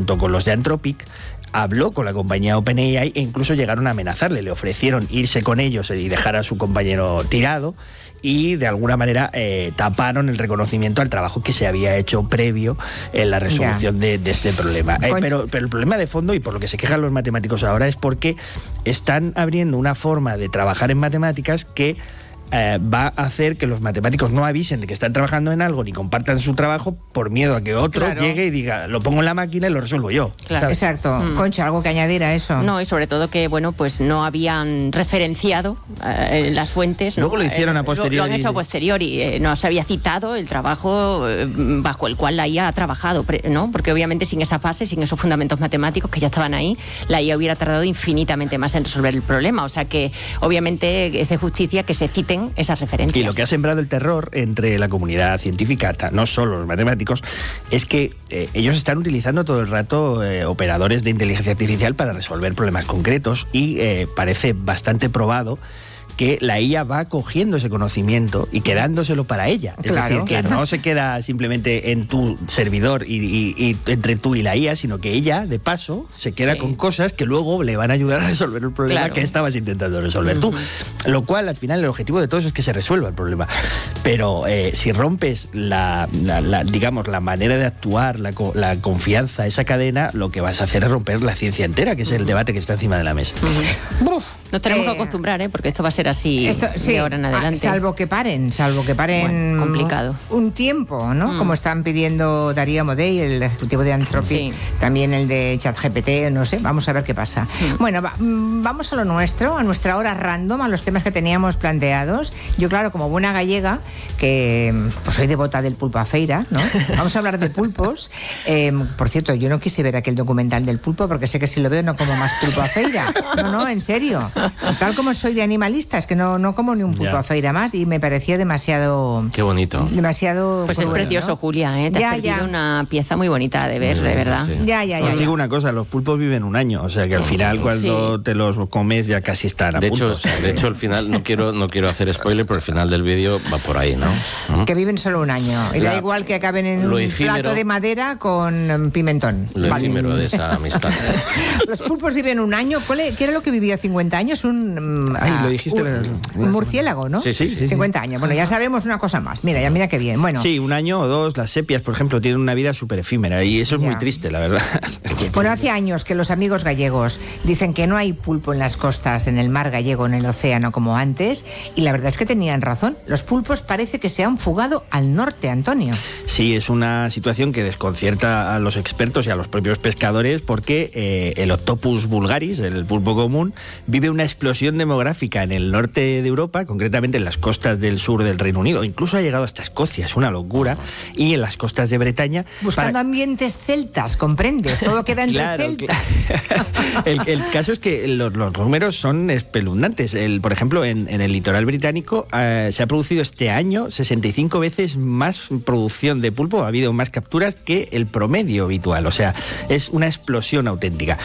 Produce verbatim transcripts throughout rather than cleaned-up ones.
junto con los de Anthropic, habló con la compañía OpenAI e incluso llegaron a amenazarle. Le ofrecieron irse con ellos y dejar a su compañero tirado, y de alguna manera eh, taparon el reconocimiento al trabajo que se había hecho previo en la resolución de, de este problema. Eh, pero, pero el problema de fondo, y por lo que se quejan los matemáticos ahora, es porque están abriendo una forma de trabajar en matemáticas que Eh, va a hacer que los matemáticos no avisen de que están trabajando en algo ni compartan su trabajo por miedo a que otro claro. llegue y diga, lo pongo en la máquina y lo resuelvo yo. Claro. Exacto. Mm. Concha, ¿algo que añadir a eso? No, y sobre todo que, bueno, pues no habían referenciado eh, las fuentes. Luego ¿no? lo hicieron eh, a posteriori. Lo, lo han hecho a posteriori. Eh, no se había citado el trabajo eh, bajo el cual la I A ha trabajado, ¿no? Porque obviamente sin esa fase, sin esos fundamentos matemáticos que ya estaban ahí, la I A hubiera tardado infinitamente más en resolver el problema. O sea que, obviamente, es de justicia que se citen esas referencias. Y lo que ha sembrado el terror entre la comunidad científica, no solo los matemáticos, es que eh, ellos están utilizando todo el rato eh, operadores de inteligencia artificial para resolver problemas concretos, y eh, parece bastante probado que la I A va cogiendo ese conocimiento y quedándoselo para ella. Es claro, decir, que claro. no se queda simplemente en tu servidor y, y, y entre tú y la I A, sino que ella, de paso, se queda sí. con cosas que luego le van a ayudar a resolver el problema claro. que estabas intentando resolver uh-huh. tú. Lo cual, al final, el objetivo de todo eso es que se resuelva el problema. Pero eh, si rompes la, la, la, digamos, la manera de actuar, la, la confianza, esa cadena, lo que vas a hacer es romper la ciencia entera, que es uh-huh. el debate que está encima de la mesa. Uh-huh. Nos tenemos eh, que acostumbrar, ¿eh? Porque esto va a ser así Esto, sí, de ahora en adelante. Ah, salvo que paren, salvo que paren bueno, complicado. Un tiempo, ¿no? Mm. Como están pidiendo Darío Amodei, el ejecutivo de Anthropic, sí. también el de ChatGPT, no sé, vamos a ver qué pasa. Mm. Bueno, va, vamos a lo nuestro, a nuestra hora random, a los temas que teníamos planteados. Yo, claro, como buena gallega, que pues soy devota del pulpo a feira, ¿no? Vamos a hablar de pulpos. Eh, por cierto, yo no quise ver aquel documental del pulpo, porque sé que si lo veo no como más pulpo a feira. No, no, en serio. Tal como soy de animalista, es que no, no como ni un pulpo yeah. a feira más, y me pareció demasiado... Qué bonito. Demasiado... Pues es bueno, precioso, ¿no? Julia, ¿eh? Te ya, has perdido ya. una pieza muy bonita de ver, de verdad. Sí. Ya, ya, ya. Os ya. digo una cosa, los pulpos viven un año, o sea que al final cuando sí. te los comes ya casi están a de punto. Hecho, o sea, de hecho, al final, no quiero, no quiero hacer spoiler, pero el final del vídeo va por ahí, ¿no? ¿Mm? Que viven solo un año. Y La, da igual que acaben en un efímero, plato de madera con pimentón. Lo vale. efímero de esa amistad. Los pulpos viven un año. ¿Qué era lo que vivía cincuenta años? Un, Ay, lo dijiste. Un, un murciélago, ¿no? Sí, sí, sí. cincuenta años. Bueno, ya sabemos una cosa más. Mira, ya mira qué bien. Bueno. Sí, un año o dos. Las sepias, por ejemplo, tienen una vida súper efímera y eso es ya. muy triste, la verdad. Bueno, hace años que los amigos gallegos dicen que no hay pulpo en las costas, en el mar gallego, en el océano como antes, y la verdad es que tenían razón. Los pulpos parece que se han fugado al norte, Antonio. Sí, es una situación que desconcierta a los expertos y a los propios pescadores porque eh, el Octopus vulgaris, el pulpo común, vive una explosión demográfica en el norte de Europa, concretamente en las costas del sur del Reino Unido. Incluso ha llegado hasta Escocia, es una locura, y en las costas de Bretaña. Buscando para... ambientes celtas, comprendes, todo queda entre claro, celtas. Claro. el, el caso es que los, los números son espeluznantes. El, por ejemplo, en, en el litoral británico eh, se ha producido este año sesenta y cinco veces más producción de pulpo, ha habido más capturas que el promedio habitual, o sea, es una explosión auténtica.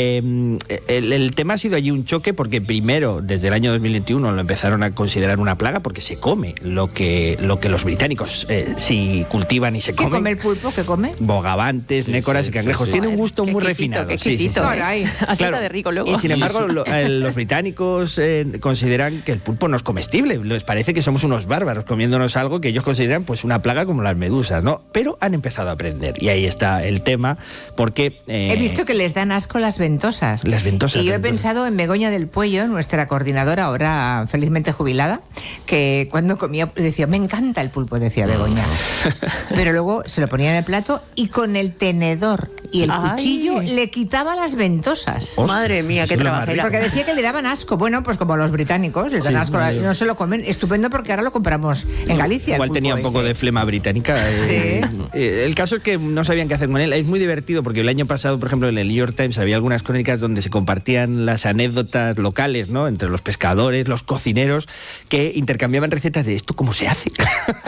Eh, el, el tema ha sido allí un choque porque primero, desde el año dos mil veintiuno, lo empezaron a considerar una plaga porque se come lo que, lo que los británicos eh, sí cultivan y se comen. ¿Qué come el pulpo? ¿Qué come? Bogavantes, sí, nécoras sí, y cangrejos. Sí, sí. Tiene un gusto qué muy exquisito, refinado. Qué exquisito, sí, sí, sí. ¿eh? Así claro. está de rico luego. Y sin embargo, lo, eh, los británicos eh, consideran que el pulpo no es comestible. Les parece que somos unos bárbaros comiéndonos algo que ellos consideran pues una plaga como las medusas, ¿no? Pero han empezado a aprender. Y ahí está el tema, porque... Eh, He visto que les dan asco las ventosas. Las ventosas. Y yo he ventosas. pensado en Begoña del Puello, nuestra coordinadora, ahora felizmente jubilada, que cuando comía decía, me encanta el pulpo, decía Begoña. Pero luego se lo ponía en el plato y con el tenedor y el Ay. cuchillo le quitaba las ventosas. Ostras, madre mía, qué trabajera. Porque decía que le daban asco. Bueno, pues como a los británicos, les dan sí, asco, no se lo comen. Estupendo porque ahora lo compramos en Galicia. Igual tenía un poco ese. de flema británica. Eh, sí. eh, el caso es que no sabían qué hacer con él. Es muy divertido porque el año pasado, por ejemplo, en el New York Times había algunas crónicas donde se compartían las anécdotas locales, ¿no? Entre los pescadores, los cocineros, que intercambiaban recetas de esto, ¿cómo se hace?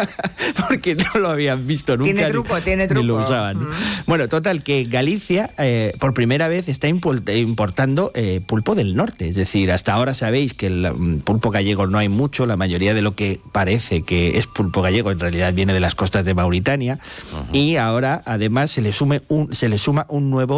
Porque no lo habían visto nunca. Tiene truco, ni, tiene truco. Ni lo usaban. Mm. Bueno, total, que Galicia eh, por primera vez está importando eh, pulpo del norte. Es decir, hasta ahora sabéis que el um, pulpo gallego no hay mucho. La mayoría de lo que parece que es pulpo gallego en realidad viene de las costas de Mauritania. Uh-huh. Y ahora, además, se le, sume un, se le suma un nuevo